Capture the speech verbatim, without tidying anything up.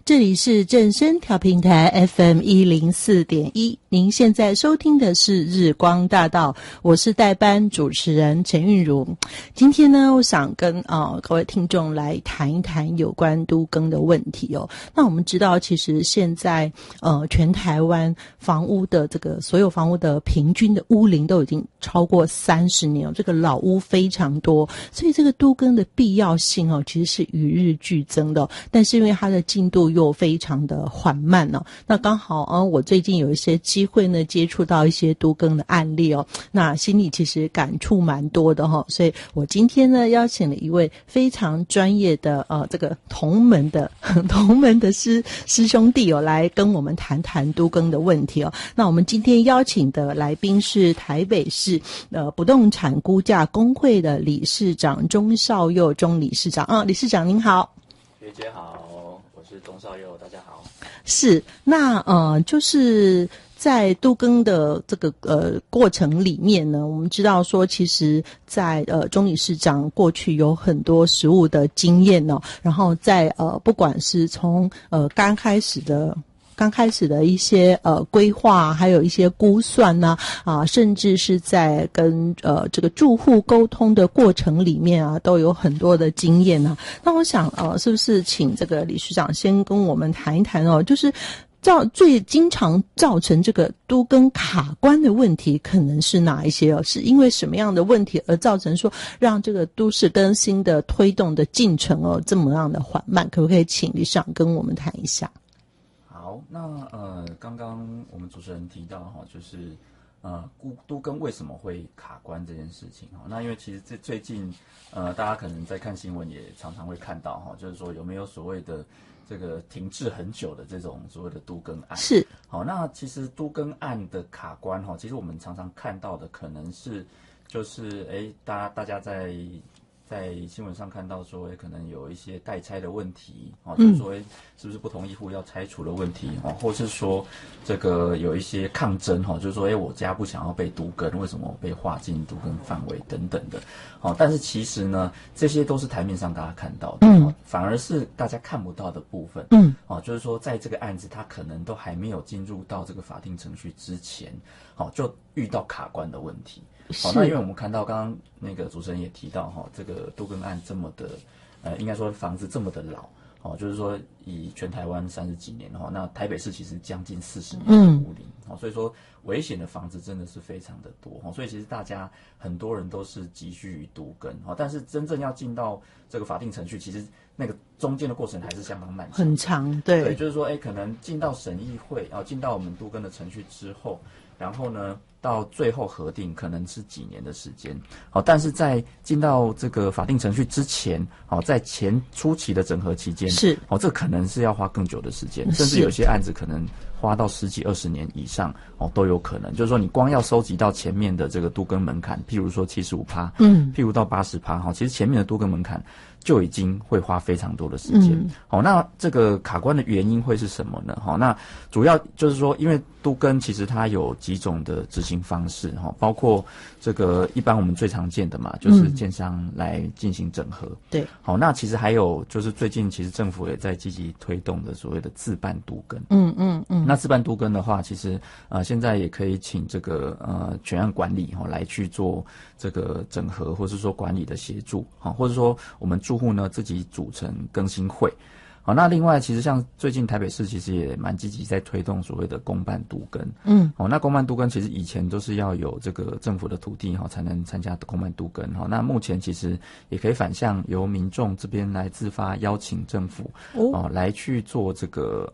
这里是正声调频台 F M 一零四点一，您现在收听的是日光大道，我是代班主持人陈韵如。今天呢，我想跟呃各位听众来谈一谈有关都更的问题哦。那我们知道，其实现在呃全台湾房屋的这个所有房屋的平均的屋龄都已经超过三十年了，这个老屋非常多，所以这个都更的必要性哦，其实是与日俱增的哦。但是因为它的进度又非常的缓慢哦，那刚好啊，我最近有一些机会呢，接触到一些都更的案例哦，那心里其实感触蛮多的哈、哦，所以我今天呢邀请了一位非常专业的呃这个同门的同门的师师兄弟哦，来跟我们谈谈都更的问题哦。那我们今天邀请的来宾是台北市呃不动产估价公会的理事长钟少佑钟理事长啊，理事长您好。 学姐好，我是钟少佑，大家好。 是，那呃，就是在都更的这个呃过程里面呢，我们知道说，其实在呃钟理事长过去有很多实务的经验哦，然后在呃不管是从呃刚开始的。刚开始的一些呃规划，还有一些估算呢，啊，甚至是在跟呃这个住户沟通的过程里面啊，都有很多的经验啊。那我想呃，是不是请这个理事长先跟我们谈一谈哦，就是造最经常造成这个都更卡关的问题可能是哪一些哦？是因为什么样的问题而造成说让这个都市更新的推动的进程哦这么样的缓慢？可不可以请理事长跟我们谈一下？ 好，那呃，刚刚我们主持人提到哈，就是呃，都都更为什么会卡关这件事情哈。那因为其实这最近呃，大家可能在看新闻也常常会看到哈，就是说有没有所谓的这个停滞很久的这种所谓的都更案。 是。 好，那其实都更案的卡关哈，其实我们常常看到的可能是就是哎，大家大家在。在新闻上看到说，可能有一些代拆的问题，哦，就是说，是不是不同意户要拆除的问题，哦，或是说，这个有一些抗争，哈，就是说，哎，我家不想要被都更，为什么我被划进都更范围等等的，哦，但是其实呢，这些都是台面上大家看到的，嗯，反而是大家看不到的部分，嗯，哦，就是说，在这个案子它可能都还没有进入到这个法定程序之前，好，就遇到卡关的问题。好，那因为我们看到刚刚那个主持人也提到哈，这个都更案这么的，呃，应该说房子这么的老，哦，就是说以全台湾三十几年哈，那台北市其实将近四十年的屋龄，哦，所以说危险的房子真的是非常的多，哦，所以其实大家很多人都是急需于都更，哦，但是真正要进到这个法定程序，其实那个中间的过程还是相当漫长， 很长，对， 对，就是说，哎，可能进到审议会，然后进到我们都更的程序之后，然后呢，到最后核定可能是几年的时间，好，但是在进到这个法定程序之前，好，在前初期的整合期间，是，哦，这可能是要花更久的时间，甚至有些案子可能花到十几二十年以上，哦，都有可能。就是说，你光要收集到前面的这个都更门槛，譬如说七十五趴，嗯，譬如到八十趴，哈，其实前面的都更门槛就已经会花非常多的时间。嗯，好，那这个卡关的原因会是什么呢？好，那主要就是说，因为都更其实它有几种的执行方式，哈，包括这个一般我们最常见的嘛，就是建商来进行整合。对，嗯，好，那其实还有就是最近其实政府也在积极推动的所谓的自办都更。嗯嗯嗯。那自办都更的话，其实呃现在也可以请这个呃全案管理哈，哦，来去做这个整合，或是说管理的协助，哈，或者说我们住户呢自己组成更新会。好，那另外其实像最近台北市其实也蛮积极在推动所谓的公办都更，嗯，好，那公办都更其实以前都是要有这个政府的土地哈才能参加公办都更哈，那目前其实也可以反向由民众这边来自发邀请政府哦，呃、来去做这个